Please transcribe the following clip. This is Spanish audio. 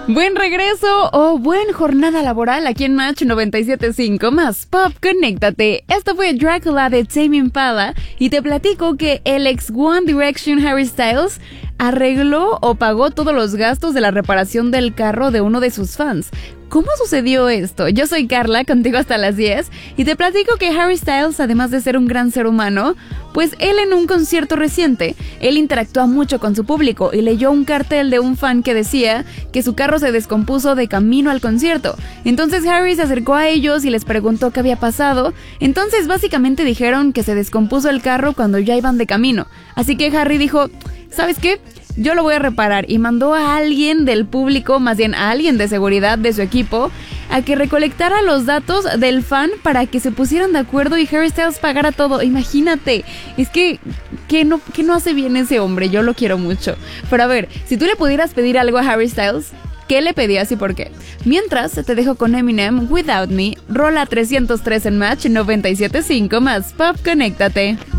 Buen regreso o buen jornada laboral aquí en Match 97.5 más Pop, conéctate. Esto fue Dracula de Tame Impala y te platico que el ex One Direction Harry Styles arregló o pagó todos los gastos de la reparación del carro de uno de sus fans. ¿Cómo sucedió esto? Yo soy Carla, contigo hasta las 10, y te platico que Harry Styles, además de ser un gran ser humano, pues él en un concierto reciente, él interactúa mucho con su público y leyó un cartel de un fan que decía que su carro se descompuso de camino al concierto. Entonces Harry se acercó a ellos y les preguntó qué había pasado. Entonces básicamente dijeron que se descompuso el carro cuando ya iban de camino. Así que Harry dijo, ¿sabes qué? Yo lo voy a reparar, y mandó a alguien del público, más bien a alguien de seguridad de su equipo, a que recolectara los datos del fan para que se pusieran de acuerdo y Harry Styles pagara todo. Imagínate, es que no hace bien ese hombre, yo lo quiero mucho. Pero a ver, si tú le pudieras pedir algo a Harry Styles, ¿qué le pedías y por qué? Mientras, te dejo con Eminem, Without Me, rola 303 en Match 97.5 más Pop, conéctate.